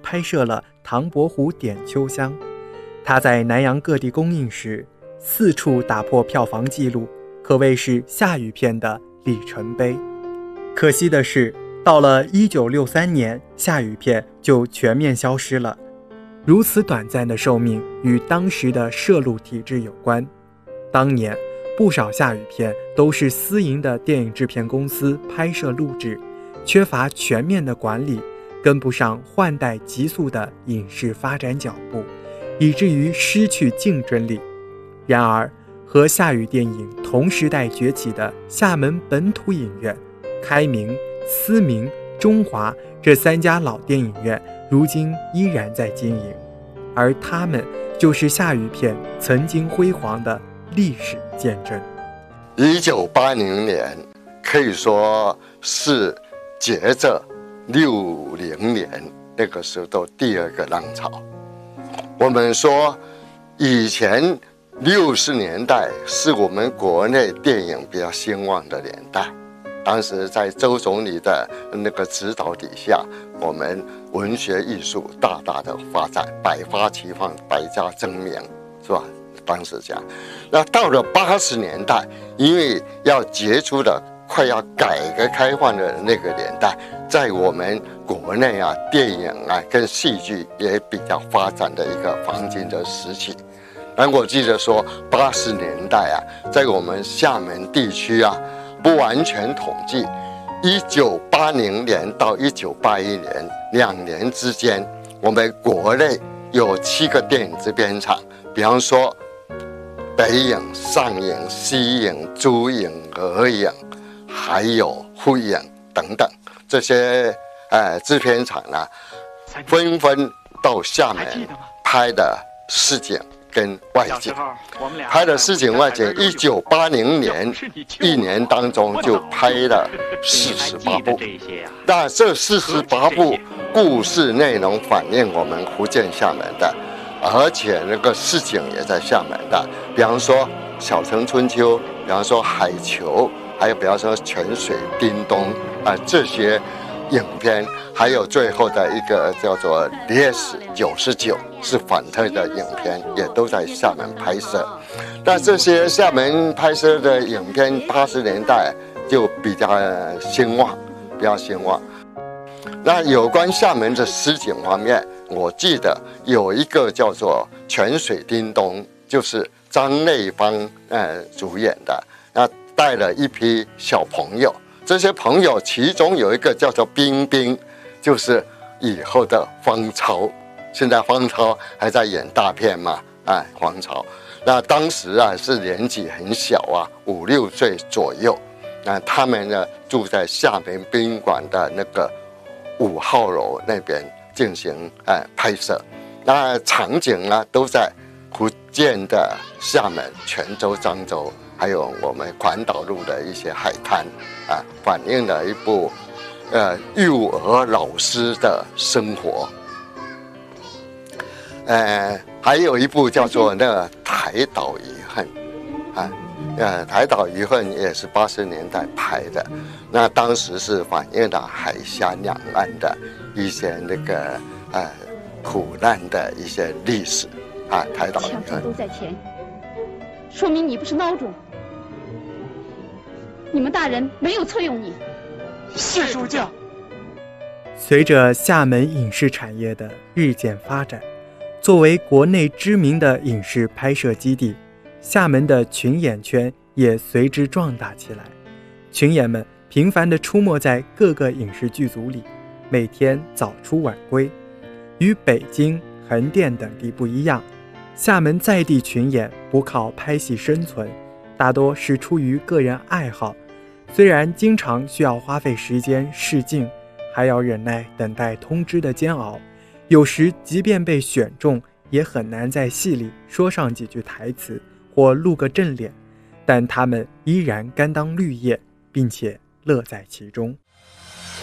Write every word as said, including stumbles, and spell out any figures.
拍摄了唐伯虎点秋香。他在南洋各地公映时，四处打破票房纪录，可谓是夏雨片的里程碑。可惜的是，到了一九六三年，夏雨片就全面消失了。如此短暂的寿命与当时的摄录体制有关。当年不少夏雨片都是私营的电影制片公司拍摄录制，缺乏全面的管理，跟不上换代急速的影视发展脚步，以至于失去竞争力。然而，和夏雨电影同时代崛起的厦门本土影院、开明、思明、中华这三家老电影院，如今依然在经营，而他们就是夏雨片曾经辉煌的历史见证。 一九八零年可以说是接着六零年那个时候的第二个浪潮。我们说以前六十年代是我们国内电影比较兴旺的年代，当时在周总理的那个指导底下，我们文学艺术大大的发展，百花齐放，百家争鸣，是吧？当时这样。那到了八十年代，因为要结束了快要改革开放的那个年代，在我们国内啊，电影啊跟戏剧也比较发展的一个黄金的时期。然后我记得说，八十年代啊，在我们厦门地区啊，不完全统计，一九八零年到一九八一年两年之间，我们国内有七个电影制片厂，比方说北影、上影、西影、珠影、俄影，还有沪影等等，这些呃制片厂呢，纷纷到厦门拍的市井跟外景，拍的市井外景，一九八零年一年当中就拍了四十八部。那这四十八部故事内容反映我们福建厦门的，而且那个市井也在厦门的，比方说《小城春秋》，比方说《海球》，还有比方说《泉水叮咚》啊、呃、这些影片，还有最后的一个叫做《烈士九十九》是反特的影片，也都在厦门拍摄。但这些厦门拍摄的影片，八十年代就比较兴旺，比较兴旺。那有关厦门的实景方面，我记得有一个叫做《泉水叮咚》，就是张内芳呃主演的，那带了一批小朋友。这些朋友其中有一个叫做冰冰，就是以后的方超，现在方超还在演大片嘛，哎，方超。那当时啊是年纪很小啊，五六岁左右。那他们呢住在厦门宾馆的那个五号楼那边进行哎拍摄。那场景啊都在福建的厦门、泉州、漳州，还有我们环岛路的一些海滩啊，反映了一部呃幼儿老师的生活。呃，还有一部叫做那个《台岛遗恨》啊，呃，《台岛遗恨》也是八十年代拍的，那当时是反映了海峡两岸的一些那个呃苦难的一些历史啊，《台岛遗恨》 都在前，说明你不是孬种。你们大人没有册用你。 是主教。 随着厦门影视产业的日渐发展，作为国内知名的影视拍摄基地，厦门的群演圈也随之壮大起来。群演们频繁地出没在各个影视剧组里，每天早出晚归。与北京、横店等地不一样，厦门在地群演不靠拍戏生存，大多是出于个人爱好。虽然经常需要花费时间试镜，还要忍耐等待通知的煎熬，有时即便被选中，也很难在戏里说上几句台词或露个正脸，但他们依然甘当绿叶，并且乐在其中。